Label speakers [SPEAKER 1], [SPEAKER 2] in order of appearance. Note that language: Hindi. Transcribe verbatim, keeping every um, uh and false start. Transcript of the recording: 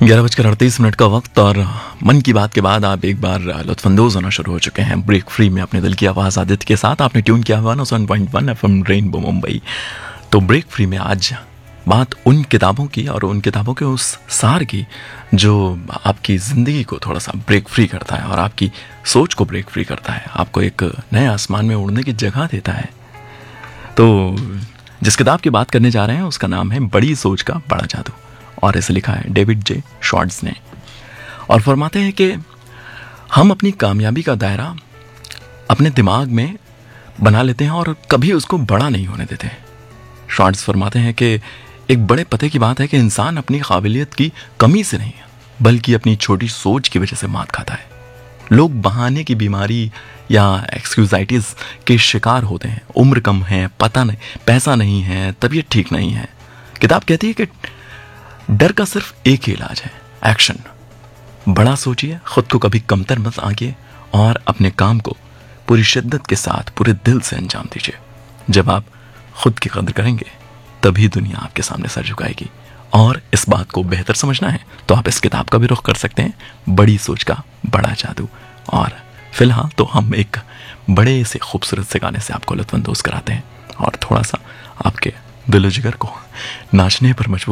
[SPEAKER 1] ग्यारह बजकर अड़तीस मिनट का वक्त और मन की बात के बाद आप एक बार लुत्फानंदोज होना शुरू हो चुके हैं ब्रेक फ्री में अपने दिल की आवाज़ आदित्य के साथ। आपने ट्यून किया हुआ one point one F M rainbow Mumbai. तो ब्रेक फ्री में आज बात उन किताबों की और उन किताबों के उस सार की जो आपकी ज़िंदगी को थोड़ा सा ब्रेक फ्री करता है और आपकी सोच को ब्रेक फ्री करता है, आपको एक नए आसमान में उड़ने की जगह देता है। तो जिस किताब की बात करने जा रहे हैं उसका नाम है बड़ी सोच का बड़ा जादू और इसे लिखा है डेविड जे शॉर्ट्स ने। और फरमाते हैं कि हम अपनी कामयाबी का दायरा अपने दिमाग में बना लेते हैं और कभी उसको बड़ा नहीं होने देते। शॉर्ट्स फरमाते हैं कि एक बड़े पते की बात है कि इंसान अपनी काबिलियत की कमी से नहीं बल्कि अपनी छोटी सोच की वजह से मात खाता है। लोग बहाने की बीमारी या एक्सक्यूजाइटिस के शिकार होते हैं। उम्र कम है, पता नहीं, पैसा नहीं है, तबीयत ठीक नहीं है। किताब कहती है कि डर का सिर्फ एक ही इलाज है, एक्शन। बड़ा सोचिए, खुद को कभी कमतर मत आंकिए और अपने काम को पूरी शिद्दत के साथ पूरे दिल से अंजाम दीजिए। जब आप खुद की कदर करेंगे तभी दुनिया आपके सामने सर झुकाएगी। और इस बात को बेहतर समझना है तो आप इस किताब का भी रुख कर सकते हैं, बड़ी सोच का बड़ा जादू। और फिलहाल तो हम एक बड़े से खूबसूरत से गाने से आपको लुत्फानंदोज कराते हैं और थोड़ा सा आपके दिल जिगर को नाचने पर मजबूर